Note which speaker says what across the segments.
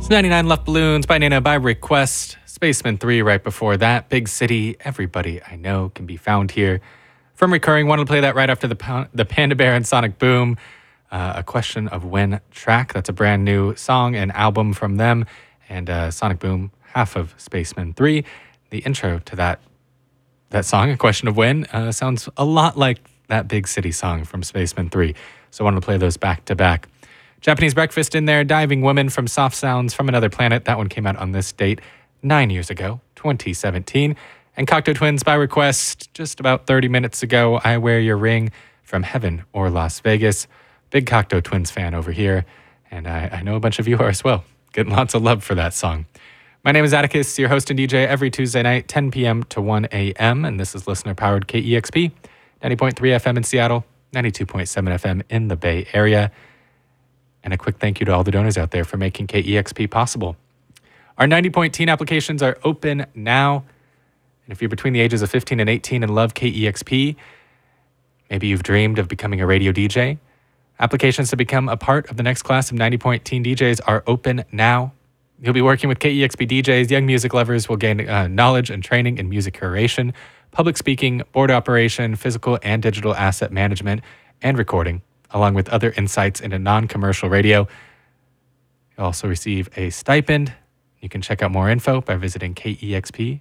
Speaker 1: It's 99 Left Balloons by Nana by request. Spaceman 3 right before that. Big City, Everybody I Know can be found here. From Recurring, wanted to play that right after the Panda Bear and Sonic Boom. A Question of When track. That's a brand new song and album from them. And Sonic Boom, half of Spaceman 3. The intro to that song, A Question of When, sounds a lot like that Big City song from Spaceman 3. So I wanted to play those back to back. Japanese Breakfast in there, Diving Woman from Soft Sounds from Another Planet. That one came out on this date 9 years ago, 2017. And Cocteau Twins by request just about 30 minutes ago, I Wear Your Ring from Heaven or Las Vegas. Big Cocteau Twins fan over here, and I know a bunch of you are as well. Getting lots of love for that song. My name is Atticus, your host and DJ every Tuesday night, 10 p.m. to 1 a.m., and this is listener-powered KEXP, 90.3 FM in Seattle, 92.7 FM in the Bay Area. And a quick thank you to all the donors out there for making KEXP possible. Our 90-point teen applications are open now. And if you're between the ages of 15 and 18 and love KEXP, maybe you've dreamed of becoming a radio DJ, applications to become a part of the next class of 90-point teen DJs are open now. You'll be working with KEXP DJs. Young music lovers will gain knowledge and training in music curation, public speaking, board operation, physical and digital asset management, and recording, along with other insights into non-commercial radio. You'll also receive a stipend. You can check out more info by visiting kexp.org.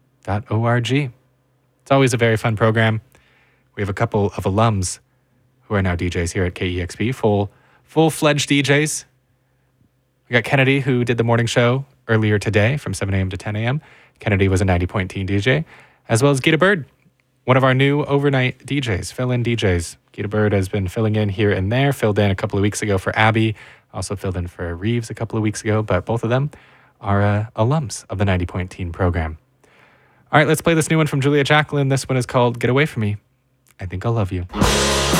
Speaker 1: It's always a very fun program. We have a couple of alums who are now DJs here at KEXP, full-fledged DJs. We got Kennedy, who did the morning show earlier today from 7 a.m. to 10 a.m. Kennedy was a 90-point teen DJ, as well as Gita Bird, one of our new overnight DJs, fill-in DJs. Gita Bird has been filling in here and there, filled in a couple of weeks ago for Abby, also filled in for Reeves a couple of weeks ago, but both of them are alums of the 90-point teen program. All right, let's play this new one from Julia Jacqueline. This one is called Get Away From Me. I Think I'll Love You.